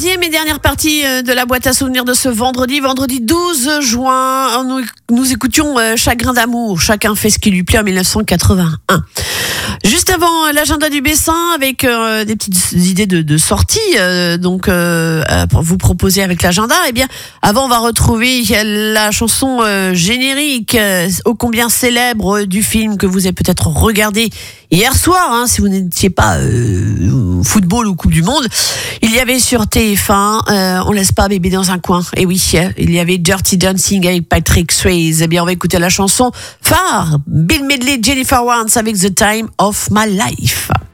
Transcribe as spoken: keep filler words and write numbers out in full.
Troisième et dernière partie de la boîte à souvenirs de ce vendredi, vendredi douze juin. Nous, nous écoutions Chagrin d'amour. Chacun fait ce qui lui plaît en dix-neuf cent quatre-vingt-un. Juste avant l'agenda du Bessin avec euh, des petites idées de, de sortie, euh, donc euh, pour vous proposer avec l'agenda. Eh bien, avant on va retrouver la chanson euh, générique euh, ô combien célèbre du film que vous avez peut-être regardé hier soir, hein, si vous n'étiez pas euh, football ou Coupe du Monde. Il y avait sur T F un, euh, on laisse pas bébé dans un coin. Et oui, il y avait Dirty Dancing avec Patrick Swayze. Eh bien, on va écouter la chanson phare, Bill Medley, Jennifer Warnes avec The Time of My Life.